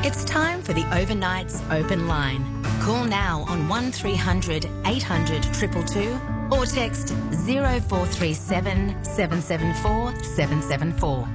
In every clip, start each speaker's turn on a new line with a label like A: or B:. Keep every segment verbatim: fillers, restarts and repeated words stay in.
A: It's time for the Overnight's Open Line. Call now on one three hundred eight hundred two two two or text zero four three seven seven seven four seven seven four.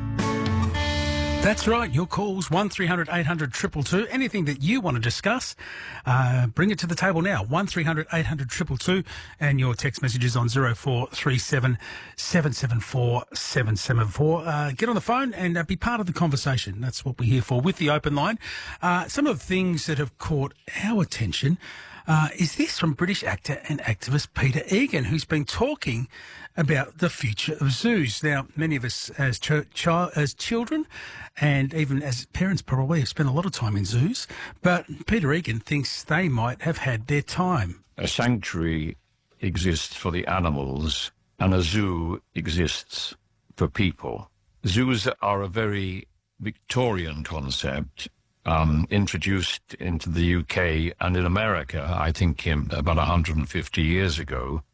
B: That's right, your calls, one three hundred eight hundred two two two. Anything that you want to discuss, uh, bring it to the table now, one three hundred eight hundred two two two, and your text messages on zero four three seven seven seven four seven seven four. Uh, get on the phone and uh, be part of the conversation. That's what we're here for with the open line. Uh, some of the things that have caught our attention Uh, is this from British actor and activist Peter Egan, who's been talking about the future of zoos. Now, many of us as ch- ch- as children and even as parents probably have spent a lot of time in zoos, but Peter Egan thinks they might have had their time.
C: A sanctuary exists for the animals and a zoo exists for people. Zoos are a very Victorian concept. Um, introduced into the U K and in America, I think, in about one hundred fifty years ago.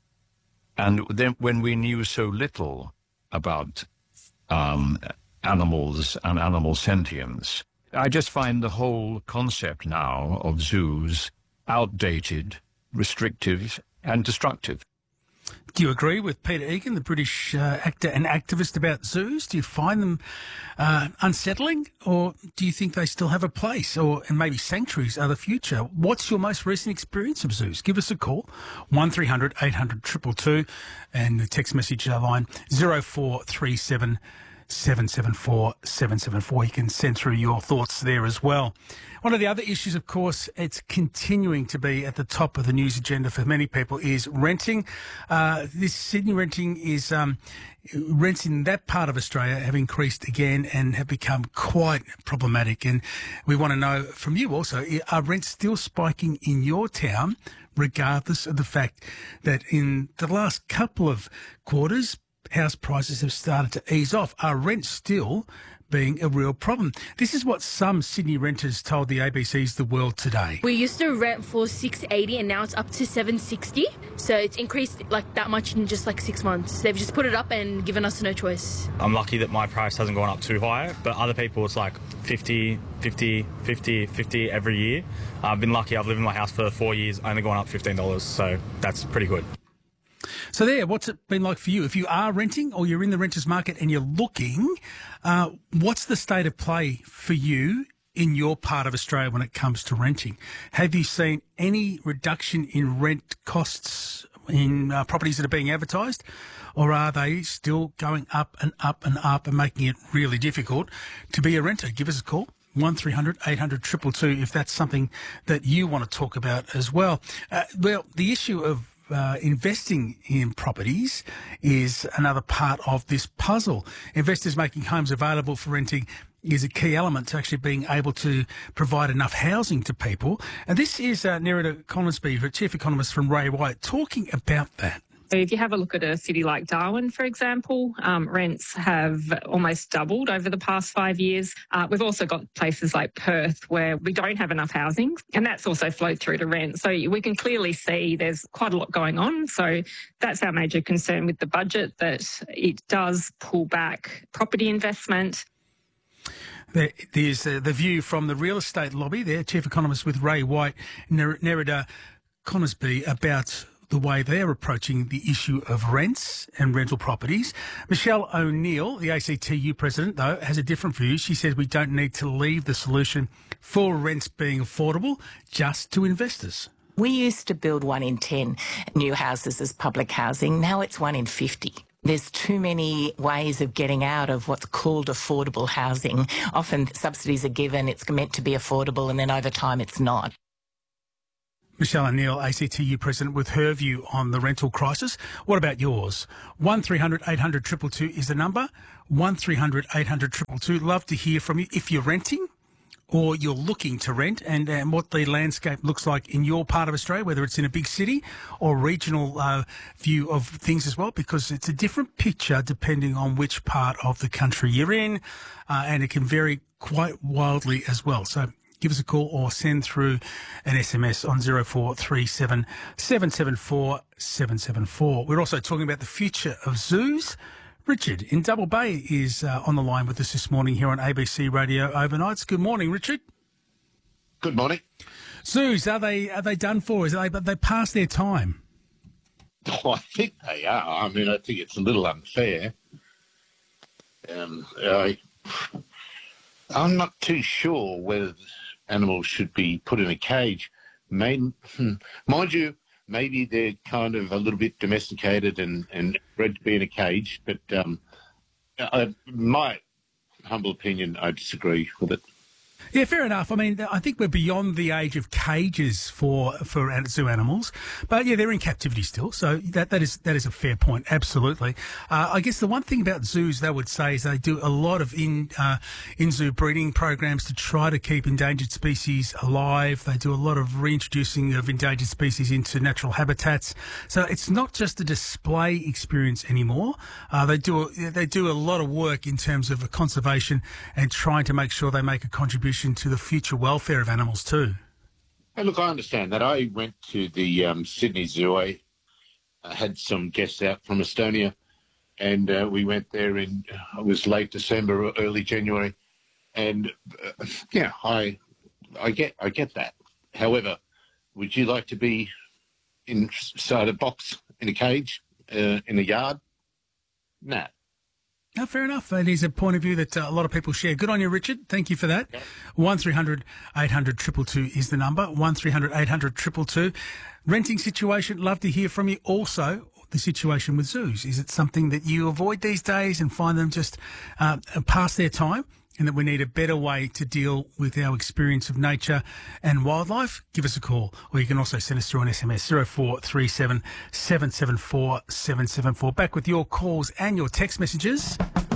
C: And then when we knew so little about um, animals and animal sentience, I just find the whole concept now of zoos outdated, restrictive, and destructive.
B: Do you agree with Peter Egan, the British uh, actor and activist, about zoos? Do you find them uh, unsettling, or do you think they still have a place, or and maybe sanctuaries are the future? What's your most recent experience of zoos? Give us a call, one three hundred eight hundred two two two, and the text message line zero four three seven seven seven four seven seven four. You can send through your thoughts there as well. One of the other issues, of course, it's continuing to be at the top of the news agenda for many people, is renting. Uh, this Sydney renting is, um, rents in that part of Australia have increased again and have become quite problematic. And we want to know from you also, are rents still spiking in your town, regardless of the fact that in the last couple of quarters, house prices have started to ease off? Are rents still being a real problem? This is what some Sydney renters told the A B C's The World today.
D: We used to rent for six eighty and now it's up to seven sixty. So it's increased like that much in just like six months. They've just put it up and given us no choice.
E: I'm lucky that my price hasn't gone up too high, but other people it's like fifty, fifty, fifty, fifty every year. I've been lucky. I've lived in my house for four years, only gone up fifteen dollars. So that's pretty good.
B: So there, what's it been like for you? If you are renting or you're in the renters market and you're looking, uh, what's the state of play for you in your part of Australia when it comes to renting? Have you seen any reduction in rent costs in uh, properties that are being advertised, or are they still going up and up and up and making it really difficult to be a renter? Give us a call. one three hundred eight hundred two two two if that's something that you want to talk about as well. Uh, well, the issue of Uh, investing in properties is another part of this puzzle. Investors making homes available for renting is a key element to actually being able to provide enough housing to people. And this is uh, Nerida Conisbee, the chief economist from Ray White, talking about that.
F: So if you have a look at a city like Darwin, for example, um, rents have almost doubled over the past five years. Uh, we've also got places like Perth where we don't have enough housing, and that's also flowed through to rent. So we can clearly see there's quite a lot going on. So that's our major concern with the budget, that it does pull back property investment.
B: There, there's uh, the view from the real estate lobby there, chief economist with Ray White, Ner- Nerida Conisbee, about the way they're approaching the issue of rents and rental properties. Michelle O'Neill, the A C T U president, though, has a different view. She says we don't need to leave the solution for rents being affordable just to investors.
G: We used to build one in ten new houses as public housing. Now it's one in fifty. There's too many ways of getting out of what's called affordable housing. Often subsidies are given, it's meant to be affordable, and then over time it's not.
B: Michelle O'Neill, A C T U president, with her view on the rental crisis. What about yours? one three hundred eight hundred two two two is the number. one three hundred eight hundred two two two. Love to hear from you if you're renting or you're looking to rent, and, and what the landscape looks like in your part of Australia, whether it's in a big city or regional uh, view of things as well, because it's a different picture depending on which part of the country you're in, uh, and it can vary quite wildly as well. So give us a call or send through an S M S on zero four three seven seven seven four seven seven four. We're also talking about the future of zoos. Richard in Double Bay is uh, on the line with us this morning here on A B C Radio Overnights. Good morning, Richard.
H: Good morning.
B: Zoos, are they are they done for? Is they but they past their time?
H: Oh, I think they are. I mean, I think it's a little unfair. Um, I, I'm not too sure whether animals should be put in a cage. Main, mind you, maybe they're kind of a little bit domesticated and, and bred to be in a cage, but um, I, my humble opinion, I disagree with it.
B: Yeah, fair enough. I mean, I think we're beyond the age of cages for for zoo animals, but yeah, they're in captivity still. So that that is that is a fair point. Absolutely. Uh, I guess the one thing about zoos they would say is they do a lot of in uh, in zoo breeding programs to try to keep endangered species alive. They do a lot of reintroducing of endangered species into natural habitats. So it's not just a display experience anymore. Uh, they do a, they do a lot of work in terms of conservation and trying to make sure they make a contribution to the future welfare of animals too.
H: Hey, look, I understand that. I went to the um, Sydney Zoo. I uh, had some guests out from Estonia, and uh, we went there in, uh, it was late December or early January, and uh, yeah, I, I get, I get that. However, would you like to be inside a box in a cage uh, in a yard? Nah.
B: No, fair enough. It is a point of view that uh, a lot of people share. Good on you, Richard. Thank you for that.
H: Okay.
B: one three hundred eight hundred two two two is the number. one three hundred eight hundred two two two. Renting situation, love to hear from you. Also, the situation with zoos. Is it something that you avoid these days and find them just uh, past their time, and that we need a better way to deal with our experience of nature and wildlife? Give us a call, or you can also send us through an S M S, zero four three seven seven seven four seven seven four. Back with your calls and your text messages.